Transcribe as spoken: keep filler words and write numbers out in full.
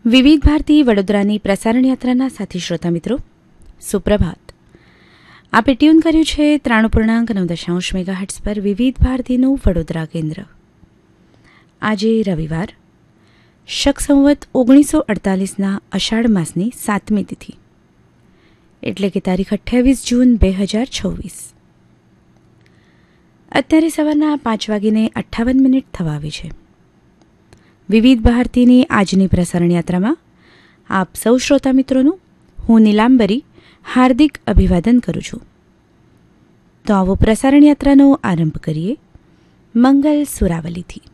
વિવિધ ભારતી વડોદરાની પ્રસારણ યાત્રાના સાથી શ્રોતા મિત્રો, સુપ્રભાત. આપે ટ્યુન કર્યું છે ત્રાણું પૂર્ણાંક નવ દશાંશ મેગાહર્ટ્ઝ પર વિવિધ ભારતીનું વડોદરા કેન્દ્ર. આજે રવિવાર, શક સંવત ઓગણીસો અડતાલીસના અષાઢ માસની સાતમી તિથિ, એટલે કે તારીખ અઠ્યાવીસ જૂન બે હજાર છવ્વીસ. અત્યારે સવારના પાંચ વાગીને અઠ્ઠાવન મિનિટ થવા આવી છે. વિવિધ ભારતીની આજની પ્રસારણ યાત્રામાં આપ સૌ શ્રોતા મિત્રોનું હું નીલાંબરી હાર્દિક અભિવાદન કરું છું. તો આવો પ્રસારણ યાત્રાનો આરંભ કરીએ મંગલ સુરાવલીથી.